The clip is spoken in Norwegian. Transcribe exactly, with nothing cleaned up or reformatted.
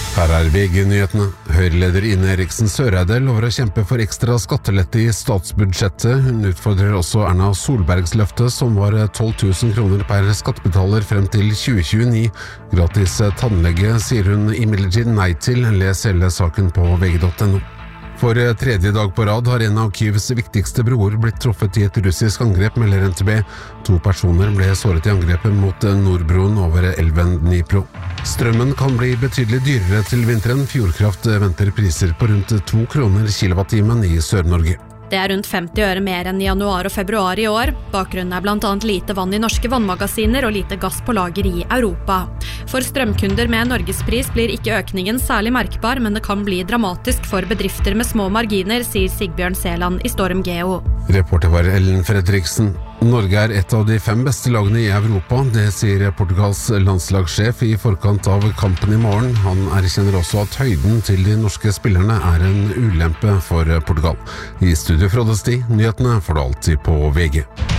Her er V G-nyhetene. Høyreleder Ine Eriksen Søreide lover å kjempe for ekstra skattelette i statsbudsjettet. Hun utfordrer også Erna Solbergs løfte, som var tolv tusen kroner per skattebetaler frem til tjue tjueni. Gratis tannlege sier hun imidlertid nei til. Les hele saken på V G punktum no. For tredje dag på rad har en av Kyivs viktigste broer blitt truffet i et russisk angrep, melder N T B. To personer ble såret i angrepet mot Nordbroen over elven Dnipro. Strømmen kan bli betydelig dyrere til vinteren. Fjordkraft venter priser på rundt to kroner kilowattimen i Sør-Norge. Det er rundt femti øre mer enn i januar og februar i år. Bakgrunnen er blant annet lite vann i norske vannmagasiner og lite gass på lager i Europa. For strømkunder med norgespris blir ikke økningen særlig merkbar, men det kan bli dramatisk for bedrifter med små marginer, sier Sigbjørn Seland i Storm Geo. Reporter var Ellen Fredriksen. Norge er et av de fem beste lagene i Europa, det sier Portugals landslagssjef i forkant av kampen i morgen. Han erkjenner også at høyden til de norske spillerne er en ulempe for Portugal. I studio Frode Sti, nyhetene får du alltid på V G.